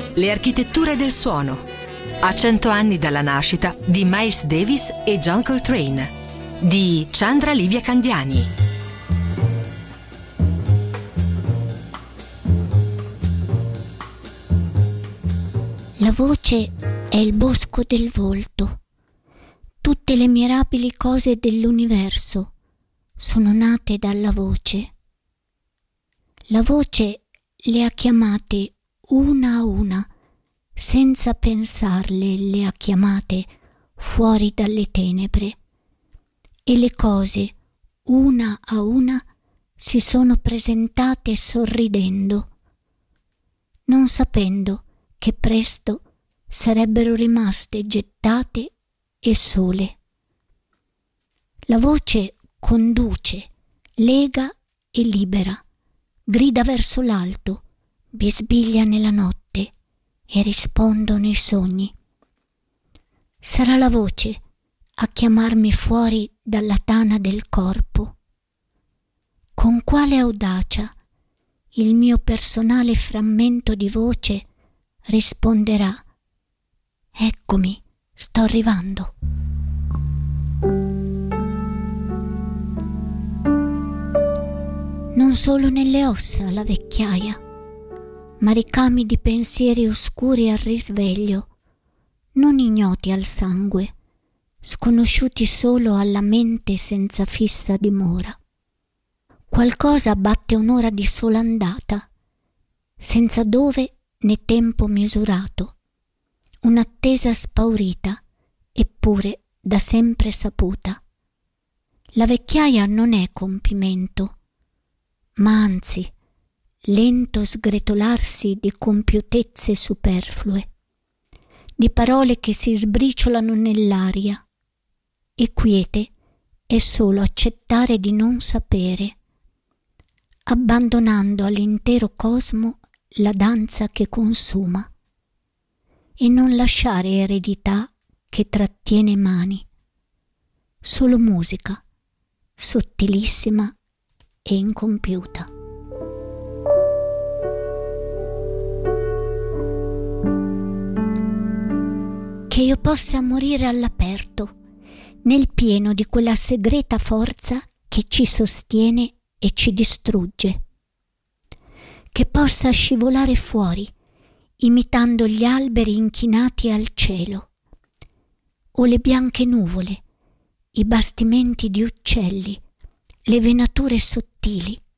Le architetture del suono. A 100 anni dalla nascita di Miles Davis e John Coltrane, di Chandra Livia Candiani. La voce è il bosco del volto. Tutte le mirabili cose dell'universo sono nate dalla voce. La voce le ha chiamate una a una, senza pensarle le ha chiamate fuori dalle tenebre, e le cose, una a una, si sono presentate sorridendo, non sapendo che presto sarebbero rimaste gettate e sole. La voce conduce, lega e libera, grida verso l'alto, bisbiglia nella notte e rispondono i sogni. Sarà la voce a chiamarmi fuori dalla tana del corpo. Con quale audacia il mio personale frammento di voce risponderà: eccomi, sto arrivando. Non solo nelle ossa la vecchiaia, ma ricami di pensieri oscuri al risveglio, non ignoti al sangue, sconosciuti solo alla mente senza fissa dimora. Qualcosa batte un'ora di sola andata, senza dove né tempo misurato, un'attesa spaurita, eppure da sempre saputa. La vecchiaia non è compimento, ma anzi lento sgretolarsi di compiutezze superflue, di parole che si sbriciolano nell'aria, e quiete è solo accettare di non sapere, abbandonando all'intero cosmo la danza che consuma, e non lasciare eredità che trattiene mani, solo musica, sottilissima e incompiuta. Che io possa morire all'aperto, nel pieno di quella segreta forza che ci sostiene e ci distrugge. Che possa scivolare fuori, imitando gli alberi inchinati al cielo, o le bianche nuvole, i bastimenti di uccelli, le venature sottili,